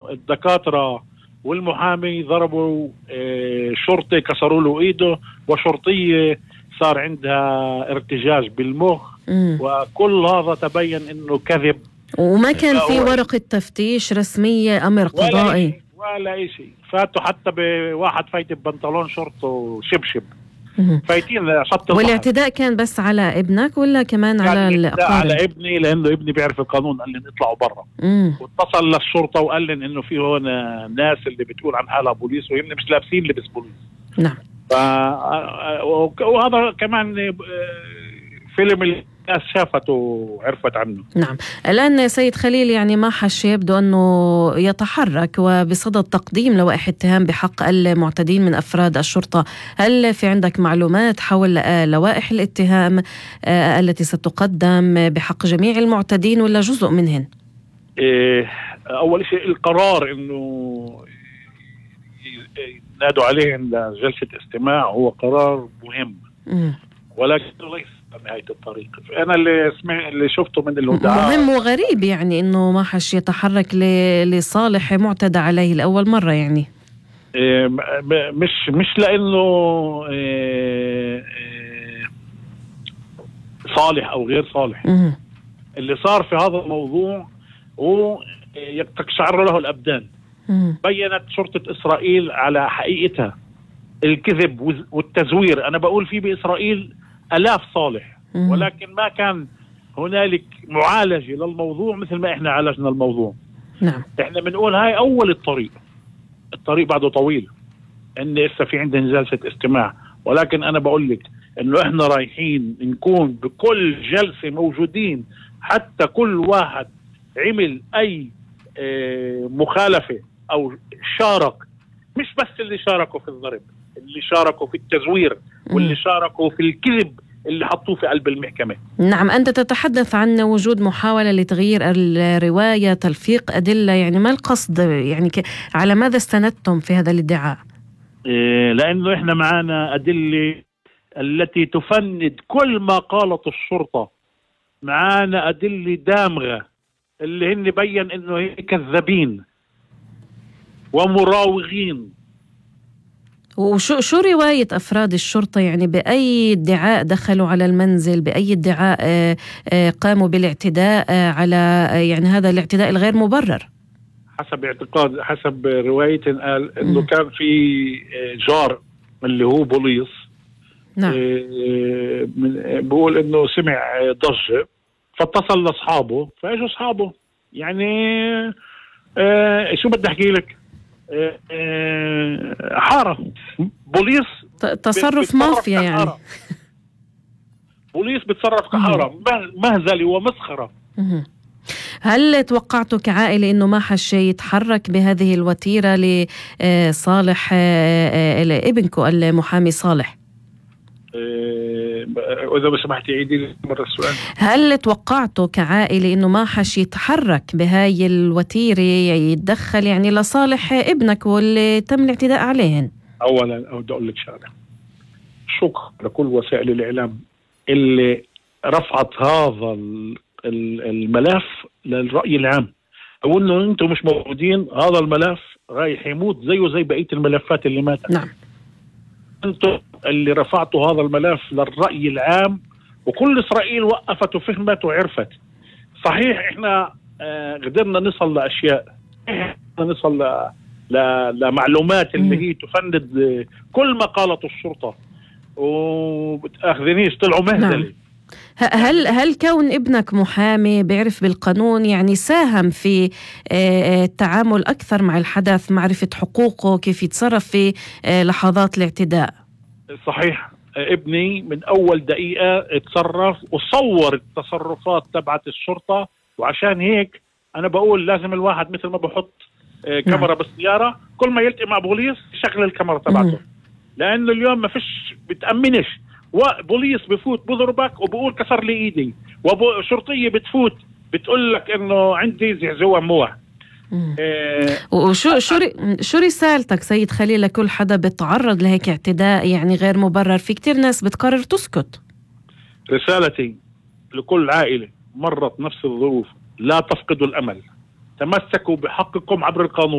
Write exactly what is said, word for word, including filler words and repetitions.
الدكاترة والمحامي ضربوا شرطي كسروا له ايده، وشرطية صار عندها ارتجاج بالمخ، وكل هذا تبين انه كذب، وما كان في ورقة تفتيش رسمية، أمر قضائي ولا أي شيء. فاتوا حتى بواحد فايت ببنطلون شرط وشبشب فايتين شط. والاعتداء كان بس على ابنك ولا كمان على الأقارب؟ على ابني، لأنه ابني بيعرف القانون، قال لي اطلعوا برا. واتصل للشرطة وقال لي إنه في هون ناس اللي بتقول عن حالها بوليس وهم مش لابسين لبس بوليس. نعم. ف... وهذا كمان فيلم الناس شافته وعرفت عنه. نعم. الآن سيد خليل، يعني محش يبدو أنه يتحرك وبصدد تقديم لوائح اتهام بحق المعتدين من أفراد الشرطة. هل في عندك معلومات حول لوائح الاتهام التي ستقدم بحق جميع المعتدين ولا جزء منهن؟ أول شيء القرار أنه نادوا عليه لجلسة استماع هو قرار مهم، م. ولكن ليس نهاية الطريق. أنا اللي سمع اللي شفته من الوداع مهم وغريب، يعني إنه ما حش يتحرك لصالح معتدى عليه لأول مرة. يعني إيه مش مش لأنه إيه إيه صالح أو غير صالح. م- اللي صار في هذا الموضوع هو يقشعر له الأبدان. م- بيّنت شرطة إسرائيل على حقيقتها، الكذب والتزوير. أنا بقول في بإسرائيل ألاف صالح، ولكن ما كان هنالك معالجة للموضوع مثل ما إحنا عالجنا الموضوع. نعم. إحنا بنقول هاي أول الطريق، الطريق بعده طويل، إن إسا في عندنا جلسة استماع. ولكن أنا بقول لك إنه إحنا رايحين نكون بكل جلسة موجودين، حتى كل واحد عمل أي مخالفة أو شارك، مش بس اللي شاركوا في الضرب، اللي شاركوا في التزوير واللي شاركوا في الكذب اللي حطوه في قلب المحكمة. نعم. أنت تتحدث عن وجود محاولة لتغيير الرواية، تلفيق أدلة، يعني ما القصد؟ يعني ك... على ماذا استندتم في هذا الادعاء؟ إيه لأنه إحنا معانا أدلة التي تفند كل ما قالت الشرطة. معانا أدلة دامغة اللي هن بيّن إنه هي كذابين ومراوغين. وشو شو رواية أفراد الشرطة؟ يعني بأي ادعاء دخلوا على المنزل، بأي ادعاء آآ آآ قاموا بالاعتداء على يعني هذا الاعتداء الغير مبرر؟ حسب اعتقاد، حسب رواية قال إنه كان في جار اللي هو بوليس. نعم. بقول إنه سمع ضجة فاتصل لأصحابه، فاجوا أصحابه. يعني آه شو بدي أحكي لك، آه آه حارة بوليس، تصرف مافيا يعني. بوليس بتصرف كحارة، مهزلة ومسخرة. هل توقعتوا كعائلة إنه ما حش يتحرك بهذه الوتيرة لصالح ابنكم المحامي صالح؟ وإذا سمحتي عيدي مرة السؤال. هل توقعتوا كعائلة إنه ما حش يتحرك بهاي الوتيرة يتدخل يعني لصالح ابنك واللي تم الاعتداء عليهن؟ أولا أود أقول لك شغلة، شكرا لكل وسائل الإعلام اللي رفعت هذا الملف للرأي العام. أو إنه أنتم مش موجودين، هذا الملف رايح يموت زيه زي بقية الملفات اللي ماتت. نعم. أنتم اللي رفعتوا هذا الملف للرأي العام، وكل إسرائيل وقفت وفهمت وعرفت. صحيح إحنا آه قدرنا نصل لأشياء، نصل ل... ل... لمعلومات اللي هي تفند كل ما قالت الشرطة، وبتأخذنيش طلعوا مهزلة. نعم. هل هل كون ابنك محامي بيعرف بالقانون يعني ساهم في التعامل أكثر مع الحدث، معرفة حقوقه، كيف يتصرف في لحظات الاعتداء؟ صحيح. ابني من أول دقيقة اتصرف وصور التصرفات تبعت الشرطة، وعشان هيك أنا بقول لازم الواحد مثل ما بحط كاميرا بالسيارة، كل ما يلتقي مع بوليس شغل الكاميرا تبعته، لأنه اليوم ما فيش بتأمنش. وبوليس بفوت بضربك وبقول كسر لي ايدي، وشرطيه بتفوت بتقول لك انه عندي زعزوع موع. إيه وشو شو شو رسالتك سيد خليل لكل حدا بتعرض لهيك اعتداء يعني غير مبرر؟ في كتير ناس بتقرر تسكت. رسالتي لكل عائله مرت نفس الظروف، لا تفقدوا الامل، تمسكوا بحقكم عبر القانون.